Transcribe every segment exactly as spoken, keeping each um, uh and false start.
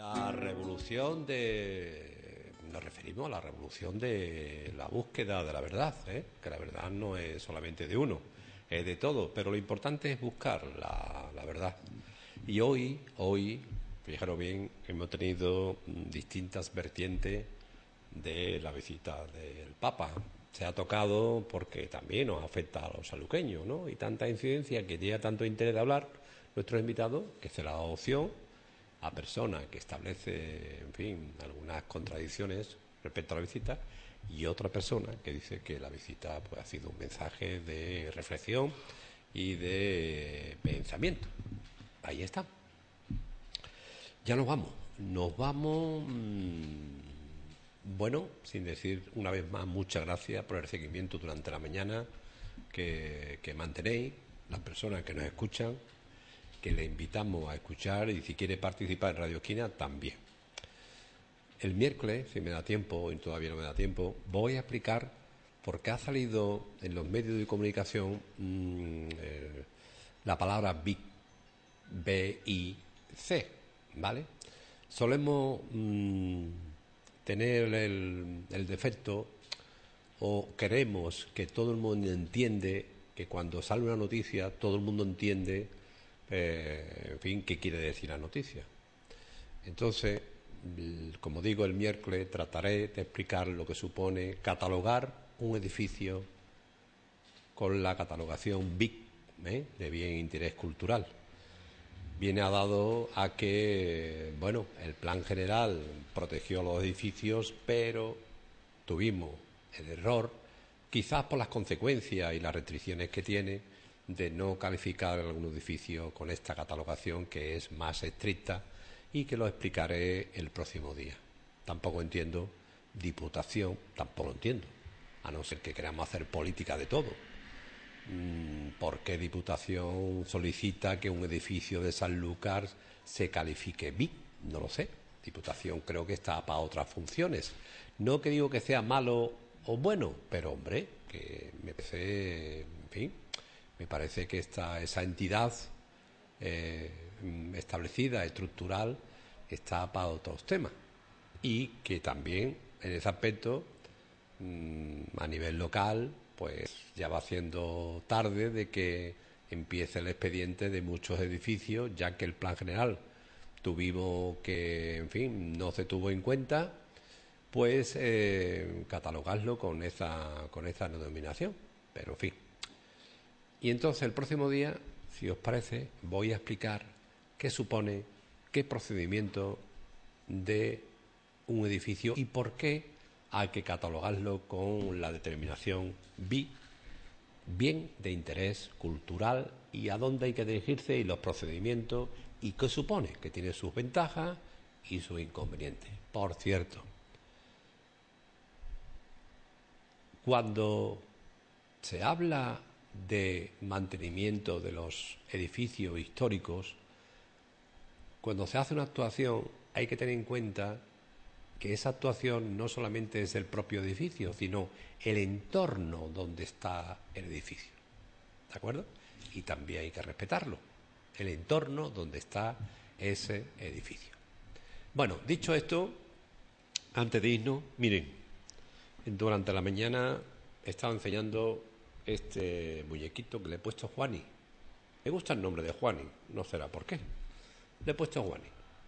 La revolución de... Nos referimos a la revolución de la búsqueda de la verdad, ¿eh? Que la verdad no es solamente de uno, es de todo, pero lo importante es buscar la, la verdad. Y hoy, hoy, fijaros bien, hemos tenido distintas vertientes de la visita del Papa. Se ha tocado porque también nos afecta a los saluqueños, ¿no? Y tanta incidencia que llega tanto interés de hablar nuestros invitados que se le ha dado opción a personas que establece, en fin, algunas contradicciones respecto a la visita y otra persona que dice que la visita pues, ha sido un mensaje de reflexión y de pensamiento. Ahí está. Ya nos vamos. Nos vamos, mmm, bueno, sin decir una vez más muchas gracias por el seguimiento durante la mañana que, que mantenéis, las personas que nos escuchan, que le invitamos a escuchar y si quiere participar en Radio Esquina también. El miércoles, si me da tiempo, y todavía no me da tiempo, voy a explicar por qué ha salido en los medios de comunicación mmm, eh, la palabra B I C, B I C, ¿vale? Solemos mmm, tener el, el defecto o queremos que todo el mundo entiende que cuando sale una noticia todo el mundo entiende Eh, en fin, qué quiere decir la noticia. Entonces, como digo, el miércoles trataré de explicar lo que supone catalogar un edificio con la catalogación B I C, ¿eh? de bien interés cultural. Viene a dado a que, bueno, el plan general protegió los edificios, pero tuvimos el error, quizás por las consecuencias y las restricciones que tiene, de no calificar algún edificio con esta catalogación que es más estricta y que lo explicaré el próximo día. Tampoco entiendo Diputación, tampoco lo entiendo, a no ser que queramos hacer política de todo. ¿Por qué Diputación solicita que un edificio de Sanlúcar se califique B I C? No lo sé. Diputación creo que está para otras funciones. No que digo que sea malo o bueno, pero hombre, que me parece, en fin, me parece que esta, esa entidad eh, establecida, estructural, está para otros temas. Y que también, en ese aspecto, mmm, a nivel local, pues ya va siendo tarde de que empiece el expediente de muchos edificios, ya que el plan general tuvimos que, en fin, no se tuvo en cuenta, pues eh, catalogarlo con esa, con esa denominación. Pero, en fin. Y entonces el próximo día, si os parece, voy a explicar qué supone, qué procedimiento de un edificio y por qué hay que catalogarlo con la determinación B I C, bien de interés cultural, y a dónde hay que dirigirse y los procedimientos y qué supone, que tiene sus ventajas y sus inconvenientes. Por cierto, cuando se habla de mantenimiento de los edificios históricos, cuando se hace una actuación hay que tener en cuenta que esa actuación no solamente es el propio edificio, sino el entorno donde está el edificio, ¿de acuerdo? Y también hay que respetarlo, el entorno donde está ese edificio. Bueno, dicho esto, antes de irnos, miren, durante la mañana he estado enseñando este muñequito que le he puesto Juani. Me gusta el nombre de Juani, no será por qué. Le he puesto Juani.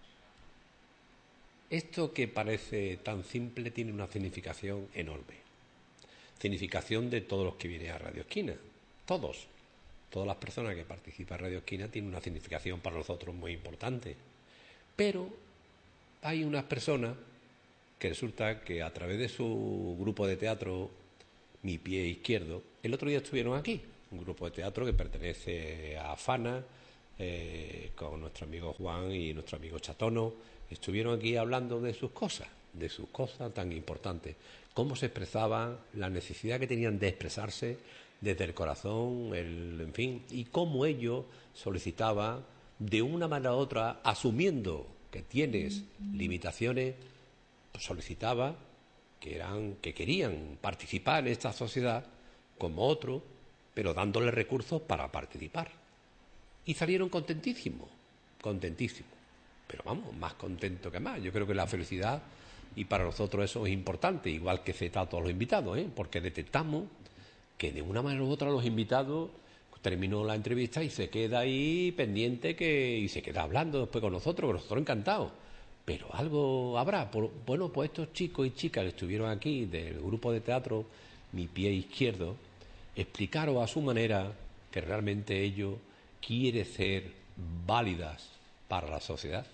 Esto que parece tan simple tiene una significación enorme. Significación de todos los que vienen a Radio Esquina. Todos. Todas las personas que participan en Radio Esquina tienen una significación para nosotros muy importante. Pero hay unas personas que resulta que a través de su grupo de teatro Mi Pie Izquierdo, el otro día estuvieron aquí, un grupo de teatro que pertenece a Fana, eh, con nuestro amigo Juan y nuestro amigo Chatono, estuvieron aquí hablando de sus cosas, de sus cosas tan importantes, cómo se expresaban, la necesidad que tenían de expresarse desde el corazón, el, en fin, y cómo ellos solicitaban de una manera u otra, asumiendo que tienes limitaciones, pues solicitaba que eran, que querían participar en esta sociedad como otros, pero dándole recursos para participar. Y salieron contentísimos, contentísimos. pero vamos, más contento que más. Yo creo que la felicidad, y para nosotros eso es importante, igual que Z a todos los invitados, ¿eh? Porque detectamos que de una manera u otra los invitados terminó la entrevista y se queda ahí pendiente que y se queda hablando después con nosotros, que nosotros encantados. Pero algo habrá. Por, bueno, pues estos chicos y chicas que estuvieron aquí del grupo de teatro Mi Pie Izquierdo explicaron a su manera que realmente ello quiere ser válidas para la sociedad.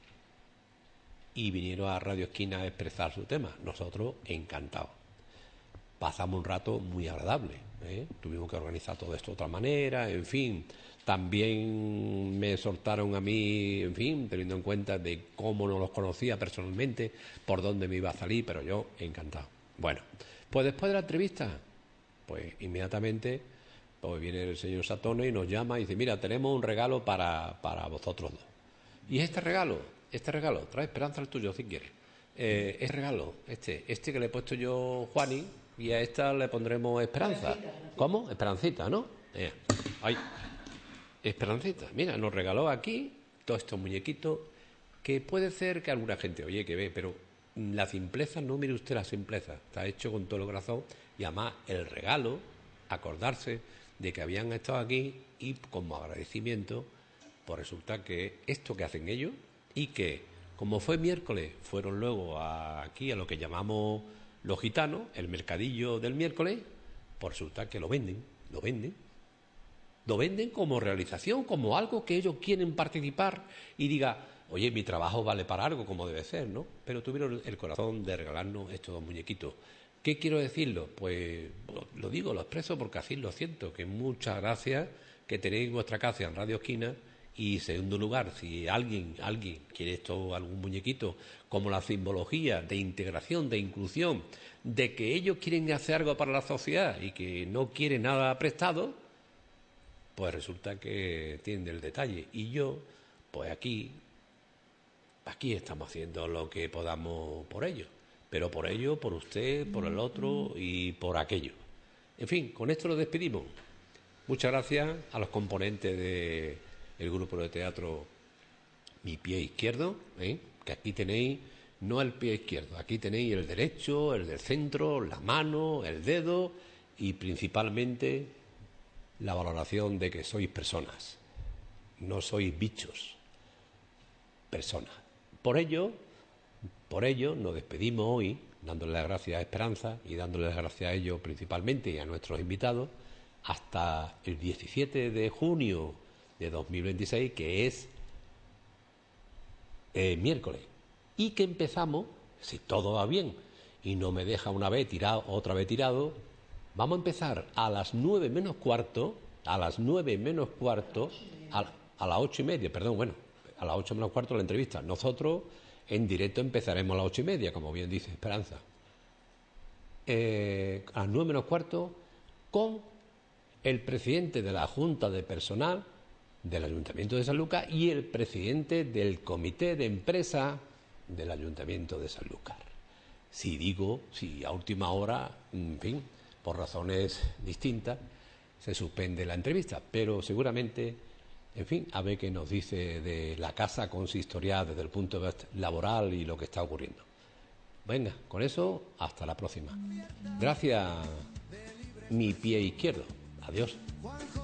Y vinieron a Radio Esquina a expresar su tema. Nosotros encantados. Pasamos un rato muy agradable, ¿eh? Tuvimos que organizar todo esto de otra manera, en fin. También me soltaron a mí, en fin, teniendo en cuenta de cómo no los conocía personalmente, por dónde me iba a salir, pero yo encantado. Bueno, pues después de la entrevista, pues inmediatamente pues viene el señor Satone y nos llama y dice, mira, tenemos un regalo para, para vosotros dos. Y este regalo, este regalo, trae Esperanza el tuyo si quieres. Eh, este regalo, este, este que le he puesto yo Juani, y a esta le pondremos Esperanza. ¿Cómo? Esperancita, ¿no? Eh, ay. Esperancita, mira, nos regaló aquí todos estos muñequitos que puede ser que alguna gente, oye, que ve, pero la simpleza, no mire usted la simpleza, está hecho con todo el corazón y además el regalo, acordarse de que habían estado aquí y como agradecimiento, pues resulta que esto que hacen ellos y que, como fue miércoles, fueron luego a, aquí a lo que llamamos los gitanos, el mercadillo del miércoles, pues resulta que lo venden, lo venden. Lo venden como realización, como algo que ellos quieren participar y diga, oye, mi trabajo vale para algo, como debe ser, ¿no? Pero tuvieron el corazón de regalarnos estos dos muñequitos. ¿Qué quiero decirlo? Pues lo digo, lo expreso porque así lo siento, que muchas gracias que tenéis vuestra casa en Radio Esquina. Y segundo lugar, si alguien, alguien quiere esto, algún muñequito, como la simbología de integración, de inclusión, de que ellos quieren hacer algo para la sociedad y que no quieren nada prestado, pues resulta que tienen el detalle. Y yo, pues aquí, aquí estamos haciendo lo que podamos por ellos. Pero por ello, por usted, por el otro y por aquello. En fin, con esto nos despedimos. Muchas gracias a los componentes de el grupo de teatro Mi Pie Izquierdo, ¿eh? Que aquí tenéis no el pie izquierdo, aquí tenéis el derecho, el del centro, la mano, el dedo y principalmente la valoración de que sois personas, no sois bichos, personas. Por ello, por ello nos despedimos hoy dándole las gracias a Esperanza y dándole las gracias a ellos principalmente y a nuestros invitados hasta el diecisiete de junio de dos mil veintiséis, que es eh, miércoles, y que empezamos, si todo va bien y no me deja una vez tirado, otra vez tirado, vamos a empezar a las nueve menos cuarto, a las nueve menos cuarto, a, a las ocho y media, perdón, bueno, a las ocho menos cuarto la entrevista. Nosotros en directo empezaremos a las ocho y media, como bien dice Esperanza. Eh, a las nueve menos cuarto, con el presidente de la Junta de Personal del Ayuntamiento de Sanlúcar y el presidente del Comité de Empresa del Ayuntamiento de Sanlúcar. Si digo, si a última hora, en fin, por razones distintas, se suspende la entrevista, pero seguramente, en fin, a ver qué nos dice de la casa consistorial desde el punto de vista laboral y lo que está ocurriendo. Venga, con eso, hasta la próxima. Gracias, Mi Pie Izquierdo. Adiós.